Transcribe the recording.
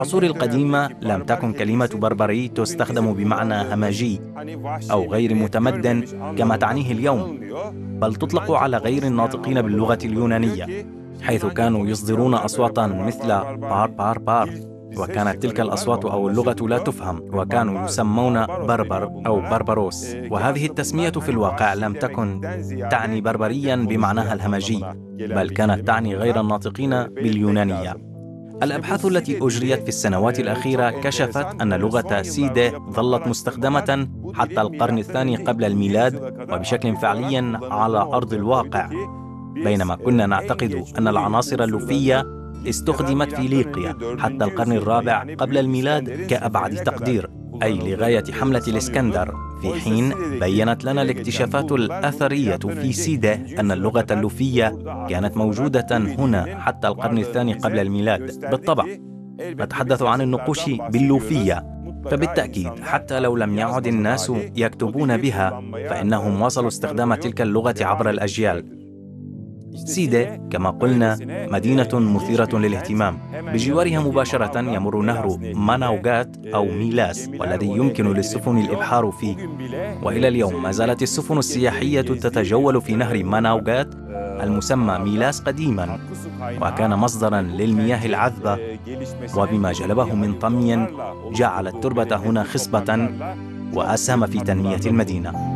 العصور القديمة لم تكن كلمة بربري تستخدم بمعنى همجي أو غير متمدن كما تعنيه اليوم، بل تطلق على غير الناطقين باللغة اليونانية، حيث كانوا يصدرون أصواتا مثل بار بار بار، وكانت تلك الأصوات أو اللغة لا تفهم، وكانوا يسمون بربر أو بربروس. وهذه التسمية في الواقع لم تكن تعني بربريا بمعناها الهمجي، بل كانت تعني غير الناطقين باليونانية. الأبحاث التي أجريت في السنوات الأخيرة كشفت أن لغة سيدة ظلت مستخدمة حتى القرن الثاني قبل الميلاد وبشكل فعلي على أرض الواقع، بينما كنا نعتقد أن العناصر اللوفية استخدمت في ليقيا حتى القرن الرابع قبل الميلاد كأبعد تقدير، أي لغاية حملة الإسكندر، في حين بيّنت لنا الاكتشافات الأثرية في سيدة أن اللغة اللوفية كانت موجودة هنا حتى القرن الثاني قبل الميلاد. بالطبع نتحدث عن النقوش باللوفية، فبالتأكيد حتى لو لم يعد الناس يكتبون بها فإنهم وصلوا استخدام تلك اللغة عبر الأجيال. سيدة كما قلنا مدينة مثيرة للاهتمام، بجوارها مباشرة يمر نهر ماناوغات أو ميلاس، والذي يمكن للسفن الإبحار فيه، وإلى اليوم ما زالت السفن السياحية تتجول في نهر ماناوغات المسمى ميلاس قديما، وكان مصدرا للمياه العذبة، وبما جلبه من طمي جعل التربة هنا خصبة وأسهم في تنمية المدينة.